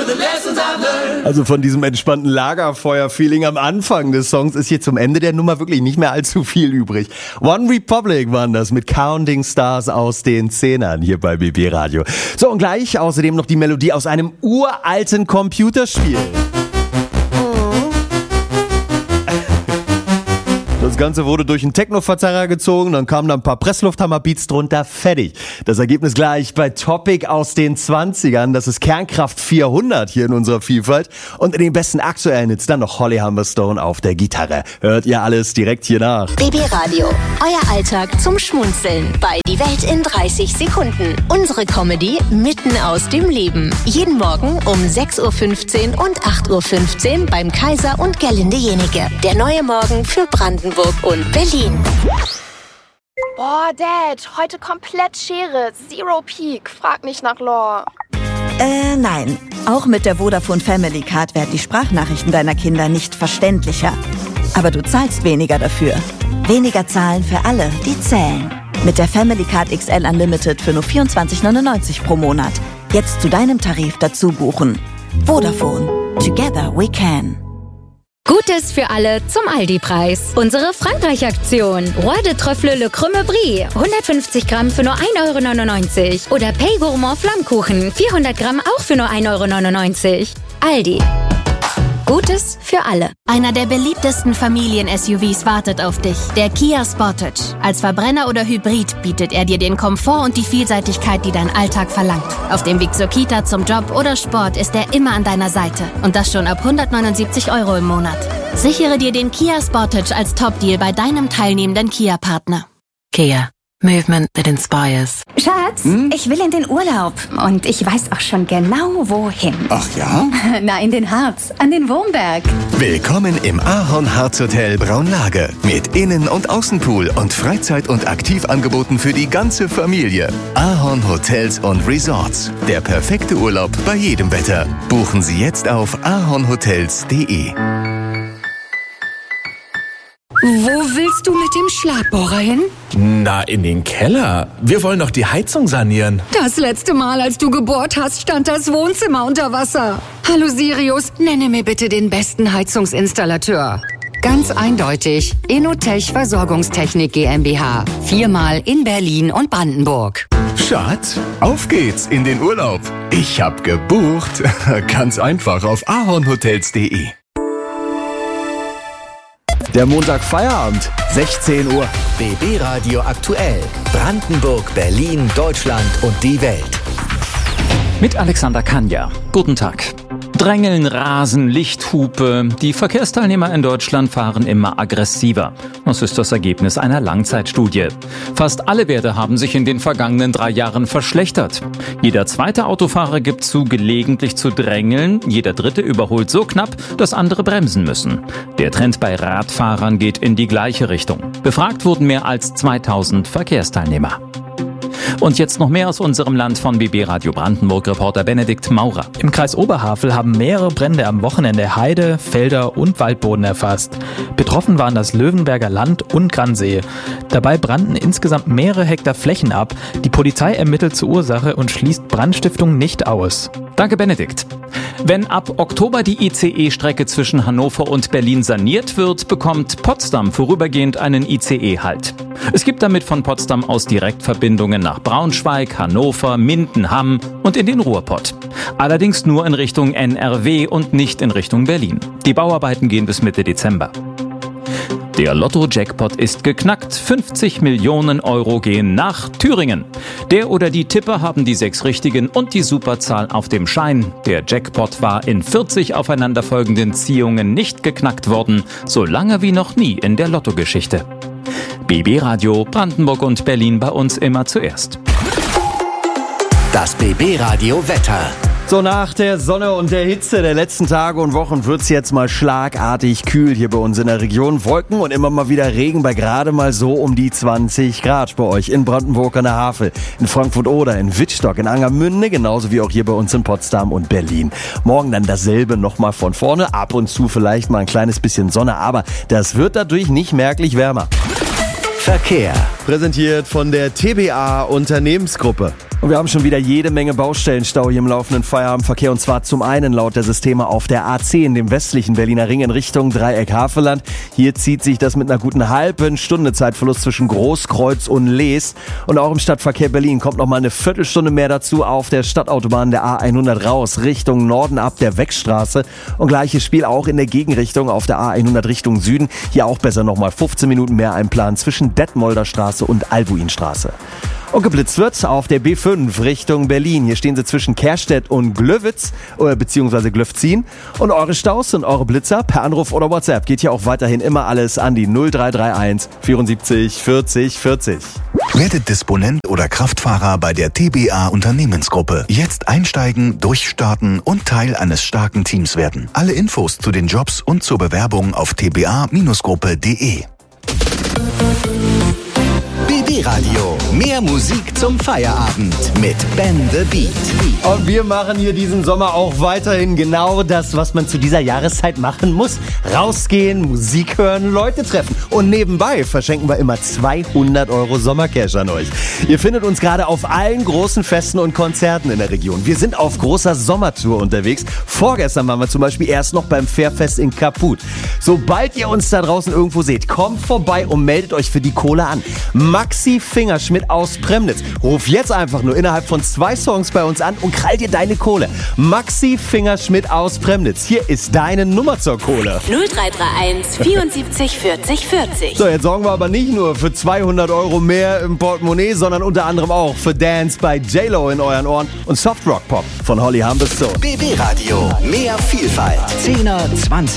Also von diesem entspannten Lagerfeuer-Feeling am Anfang des Songs ist hier zum Ende der Nummer wirklich nicht mehr allzu viel übrig. One Republic waren das mit Counting Stars aus den Zehnern hier bei BB Radio. So, und gleich außerdem noch die Melodie aus einem uralten Computerspiel. Das Ganze wurde durch einen Techno-Verzerrer gezogen, dann kamen da ein paar Presslufthammer-Beats drunter, fertig. Das Ergebnis gleich bei Topic aus den 20ern, das ist Kernkraft 400 hier in unserer Vielfalt. Und in den besten aktuellen Hits dann noch Holly Humberstone auf der Gitarre. Hört ihr alles direkt hier nach. BB Radio, euer Alltag zum Schmunzeln bei Die Welt in 30 Sekunden. Unsere Comedy mitten aus dem Leben. Jeden Morgen um 6.15 Uhr und 8.15 Uhr beim Kaiser und Gerlinde Jenike. Der neue Morgen für Brandenburg und Berlin. Boah, Dad, heute komplett Schere. Zero Peak. Frag nicht nach Lore. Nein. Auch mit der Vodafone Family Card werden die Sprachnachrichten deiner Kinder nicht verständlicher. Aber du zahlst weniger dafür. Weniger zahlen für alle, die zählen. Mit der Family Card XL Unlimited für nur 24,99 pro Monat. Jetzt zu deinem Tarif dazu buchen. Vodafone. Together we can. Gutes für alle zum Aldi-Preis. Unsere Frankreich-Aktion. Roi de Trüffle Le Crème Brie. 150 Gramm für nur 1,99 €. Oder Pay Gourmand Flammkuchen. 400 Gramm auch für nur 1,99 €. Aldi. Gutes für alle. Einer der beliebtesten Familien-SUVs wartet auf dich. Der Kia Sportage. Als Verbrenner oder Hybrid bietet er dir den Komfort und die Vielseitigkeit, die dein Alltag verlangt. Auf dem Weg zur Kita, zum Job oder Sport ist er immer an deiner Seite. Und das schon ab 179 € im Monat. Sichere dir den Kia Sportage als Top-Deal bei deinem teilnehmenden Kia-Partner. Kia. Movement that inspires. Schatz, ich will in den Urlaub. Und ich weiß auch schon genau, wohin. Ach ja? Na, in den Harz, an den Wurmberg. Willkommen im Ahorn Harz Hotel Braunlage. Mit Innen- und Außenpool und Freizeit- und Aktivangeboten für die ganze Familie. Ahorn Hotels und Resorts. Der perfekte Urlaub bei jedem Wetter. Buchen Sie jetzt auf ahornhotels.de. Wo willst du mit dem Schlagbohrer hin? Na, in den Keller. Wir wollen doch die Heizung sanieren. Das letzte Mal, als du gebohrt hast, stand das Wohnzimmer unter Wasser. Hallo Sirius, nenne mir bitte den besten Heizungsinstallateur. Ganz eindeutig, Inotech Versorgungstechnik GmbH. 4-mal in Berlin und Brandenburg. Schatz, auf geht's in den Urlaub. Ich hab gebucht. Ganz einfach auf ahornhotels.de. Der Montag-Feierabend, 16 Uhr. BB Radio aktuell. Brandenburg, Berlin, Deutschland und die Welt. Mit Alexander Kanja. Guten Tag. Drängeln, Rasen, Lichthupe. Die Verkehrsteilnehmer in Deutschland fahren immer aggressiver. Das ist das Ergebnis einer Langzeitstudie. Fast alle Werte haben sich in den vergangenen 3 Jahren verschlechtert. Jeder zweite Autofahrer gibt zu, gelegentlich zu drängeln. Jeder dritte überholt so knapp, dass andere bremsen müssen. Der Trend bei Radfahrern geht in die gleiche Richtung. Befragt wurden mehr als 2000 Verkehrsteilnehmer. Und jetzt noch mehr aus unserem Land von BB Radio Brandenburg-Reporter Benedikt Maurer. Im Kreis Oberhavel haben mehrere Brände am Wochenende Heide, Felder und Waldboden erfasst. Betroffen waren das Löwenberger Land und Gransee. Dabei brannten insgesamt mehrere Hektar Flächen ab. Die Polizei ermittelt zur Ursache und schließt Brandstiftung nicht aus. Danke, Benedikt. Wenn ab Oktober die ICE-Strecke zwischen Hannover und Berlin saniert wird, bekommt Potsdam vorübergehend einen ICE-Halt. Es gibt damit von Potsdam aus Direktverbindungen nach Braunschweig, Hannover, Minden, Hamm und in den Ruhrpott. Allerdings nur in Richtung NRW und nicht in Richtung Berlin. Die Bauarbeiten gehen bis Mitte Dezember. Der Lotto-Jackpot ist geknackt. 50 Millionen € gehen nach Thüringen. Der oder die Tipper haben die 6 richtigen und die Superzahl auf dem Schein. Der Jackpot war in 40 aufeinanderfolgenden Ziehungen nicht geknackt worden, so lange wie noch nie in der Lottogeschichte. BB Radio Brandenburg und Berlin bei uns immer zuerst. Das BB Radio Wetter. So, nach der Sonne und der Hitze der letzten Tage und Wochen wird's jetzt mal schlagartig kühl hier bei uns in der Region. Wolken und immer mal wieder Regen bei gerade mal so um die 20 Grad bei euch in Brandenburg an der Havel, in Frankfurt-Oder, in Wittstock, in Angermünde, genauso wie auch hier bei uns in Potsdam und Berlin. Morgen dann dasselbe nochmal von vorne, ab und zu vielleicht mal ein kleines bisschen Sonne, aber das wird dadurch nicht merklich wärmer. Verkehr. präsentiert von der TBA Unternehmensgruppe. Und wir haben schon wieder jede Menge Baustellenstau hier im laufenden Feierabendverkehr. Und zwar zum einen laut der Systeme auf der A10, dem westlichen Berliner Ring in Richtung Dreieck-Havelland. Hier zieht sich das mit einer guten halben Stunde Zeitverlust zwischen Großkreuz und Lees. Und auch im Stadtverkehr Berlin kommt noch mal eine Viertelstunde mehr dazu auf der Stadtautobahn der A100 raus, Richtung Norden ab der Weckstraße. Und gleiches Spiel auch in der Gegenrichtung auf der A100 Richtung Süden. Hier auch besser noch mal 15 Minuten mehr einplanen zwischen Detmolder Straße und Albuinstraße. Und geblitzt wird auf der B5 Richtung Berlin. Hier stehen sie zwischen Kerstedt und Glöwitz, beziehungsweise Glöfzin. Und eure Staus und eure Blitzer per Anruf oder WhatsApp geht hier auch weiterhin immer alles an die 0331 74 40 40. Werdet Disponent oder Kraftfahrer bei der TBA Unternehmensgruppe. Jetzt einsteigen, durchstarten und Teil eines starken Teams werden. Alle Infos zu den Jobs und zur Bewerbung auf tba-gruppe.de. BB Radio. Mehr Musik zum Feierabend mit Ben the Beat. Und wir machen hier diesen Sommer auch weiterhin genau das, was man zu dieser Jahreszeit machen muss. Rausgehen, Musik hören, Leute treffen. Und nebenbei verschenken wir immer 200 € Sommercash an euch. Ihr findet uns gerade auf allen großen Festen und Konzerten in der Region. Wir sind auf großer Sommertour unterwegs. Vorgestern waren wir zum Beispiel erst noch beim Fairfest in Kaput. Sobald ihr uns da draußen irgendwo seht, kommt vorbei und meldet euch für die Kohle an. Maxi Fingerschmidt aus Premnitz. Ruf jetzt einfach nur innerhalb von 2 Songs bei uns an und krall dir deine Kohle. Maxi Fingerschmidt aus Premnitz. Hier ist deine Nummer zur Kohle. 0331 74 40 40. So, jetzt sorgen wir aber nicht nur für 200 € mehr im Portemonnaie, sondern unter anderem auch für Dance bei J-Lo in euren Ohren und Soft Rock Pop von Holly Humberstone. BB Radio. Mehr Vielfalt. 10er, 20er.